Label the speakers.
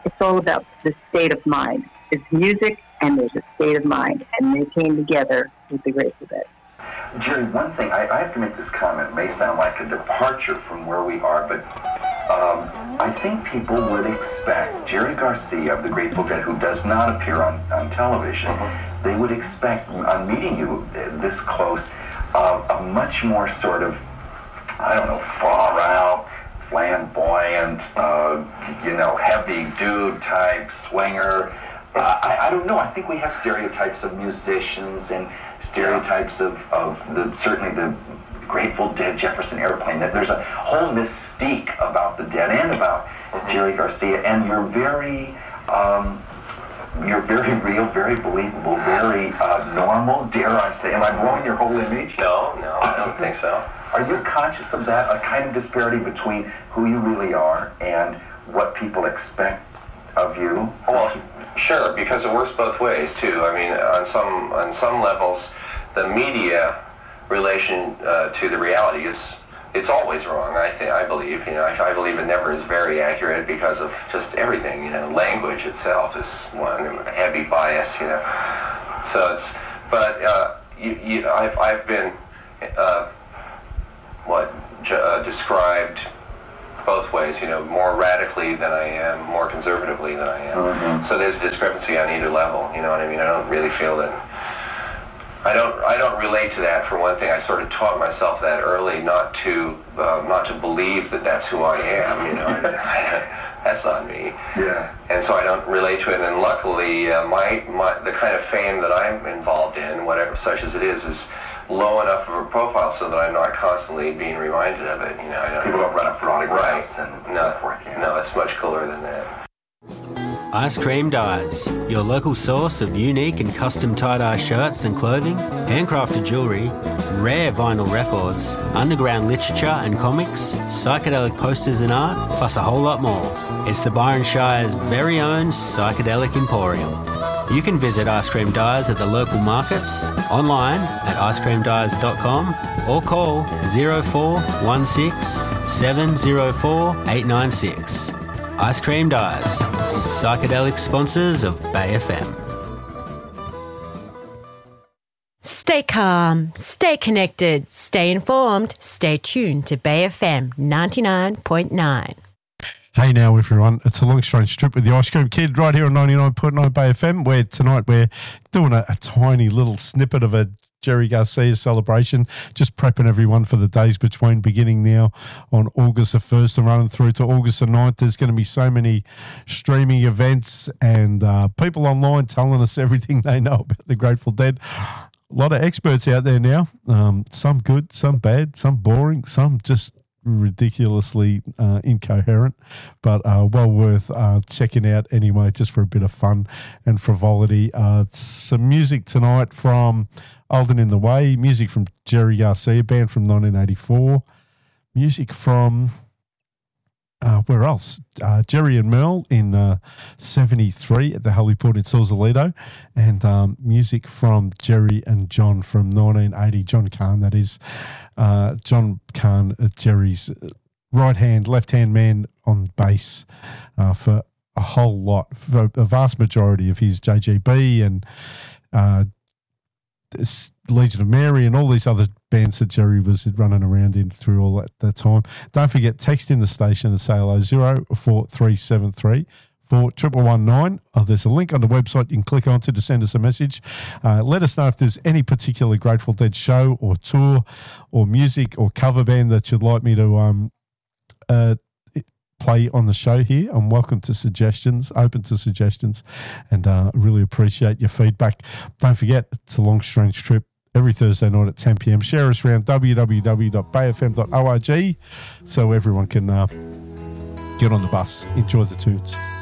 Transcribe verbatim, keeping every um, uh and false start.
Speaker 1: it's all about the state of mind. It's music and there's a state of mind, and they came together with the Grateful Dead.
Speaker 2: Jerry, one thing, I, I have to make this comment. It may sound like a departure from where we are, but um, I think people would expect Jerry Garcia of the Grateful Dead, who does not appear on, on television, mm-hmm. they would expect, on meeting you this close, uh, a much more sort of, I don't know, far out, flamboyant, uh, you know, heavy dude type, swinger. Uh, I, I don't know. I think we have stereotypes of musicians and stereotypes of, of the certainly the Grateful Dead, Jefferson Airplane. That there's a whole mystique about the Dead and about mm-hmm. Jerry Garcia, and you're very, um, you're very real, very believable, very uh, normal. Dare I say? Am I blowing your whole image?
Speaker 3: No, no, I don't think so.
Speaker 2: Are you conscious of that? A kind of disparity between who you really are and what people expect of you?
Speaker 3: Well, sure, because it works both ways too. I mean, on some on some levels, the media relation uh, to the reality is it's always wrong. I think I believe you know I, I believe it never is very accurate because of just everything. You know, language itself is one heavy bias. You know, so it's but uh, you, you I've I've been uh, what uh, described both ways, you know, more radically than I am, more conservatively than I am. Mm-hmm. So there's a discrepancy on either level, you know what I mean? I don't really feel that, I don't I don't relate to that, for one thing. I sort of taught myself that early, not to uh, not to believe that that's who I am, you know. That's not me.
Speaker 2: Yeah.
Speaker 3: And so I don't relate to it, and luckily, uh, my, my the kind of fame that I'm involved in, whatever such as it is, is low enough of a profile so that I'm not constantly being reminded of it. You know, I don't,
Speaker 2: people don't run up for autographs
Speaker 3: right.
Speaker 2: and
Speaker 3: no,
Speaker 2: so forth. Yeah.
Speaker 3: No, it's much cooler than that.
Speaker 4: Ice Cream Dyes, your local source of unique and custom tie-dye shirts and clothing, handcrafted jewellery, rare vinyl records, underground literature and comics, psychedelic posters and art, plus a whole lot more. It's the Byron Shire's very own Psychedelic Emporium. You can visit Ice Cream Dyes at the local markets, online at ice cream dyes dot com, or call zero four one six seven zero four eight nine six. Ice Cream Dyes, psychedelic sponsors of Bay F M.
Speaker 5: Stay calm, stay connected, stay informed, stay tuned to Bay F M ninety-nine point nine.
Speaker 6: Hey now everyone, it's a long strange trip with the Ice Cream Kid right here on ninety-nine point nine Bay F M, where tonight we're doing a, a tiny little snippet of a Jerry Garcia celebration, just prepping everyone for the days between, beginning now on August the first and running through to August the ninth. There's going to be so many streaming events and uh, people online telling us everything they know about the Grateful Dead. A lot of experts out there now, um, some good, some bad, some boring, some just ridiculously uh, incoherent, but uh, well worth uh, checking out anyway, just for a bit of fun and frivolity. Uh, some music tonight from Olden in the Way, music from Jerry Garcia, band from nineteen eighty-four, music from uh, where else? Uh, Jerry and Merle in uh, seventy-three at the Heliport in Sausalito, and um, music from Jerry and John from nineteen eighty, John Kahn, that is. Uh, John Kahn, uh, Jerry's right-hand, left-hand man on bass uh, for a whole lot, for a vast majority of his J G B and uh, Legion of Mary and all these other bands that Jerry was running around in through all that, that time. Don't forget, text in the station and say hello, zero four three seven three four one one nine. Oh, there's a link on the website you can click onto to send us a message. Uh, let us know if there's any particular Grateful Dead show or tour or music or cover band that you'd like me to um uh play on the show here. I'm welcome to suggestions, open to suggestions, and uh, really appreciate your feedback. Don't forget, it's a long, strange trip every Thursday night at ten p.m. Share us around w w w dot bay f m dot org so everyone can uh, get on the bus, enjoy the tunes.